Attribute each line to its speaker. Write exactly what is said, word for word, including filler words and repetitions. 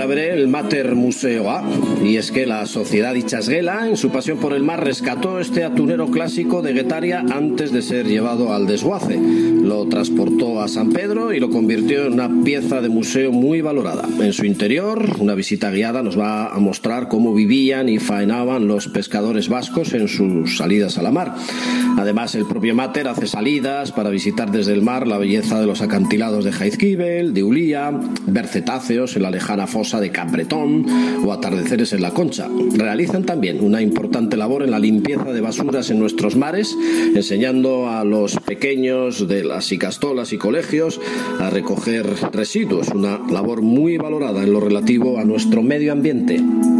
Speaker 1: veré el Mater Museo A. Y es que la Sociedad Itxasgela, en su pasión por el mar, rescató este atunero clásico de Guetaria antes de ser llevado al desguace. Lo transportó a San Pedro y lo convirtió en una pieza de museo muy valorada. En su interior, una visita guiada nos va a mostrar cómo vivían y faenaban los pescadores vascos en sus salidas a la mar. Además, el propio Mater hace salidas para visitar desde el mar la belleza de los acantilados de Jaizkibel, de Ulía, ver cetáceos en la lejana fosa de Capbretón o atardeceres en la Concha. Realizan también una importante labor en la limpieza de basuras en nuestros mares, enseñando a los pequeños de las icastolas y colegios a recoger residuos, una labor muy valorada en lo relativo a nuestro medio ambiente.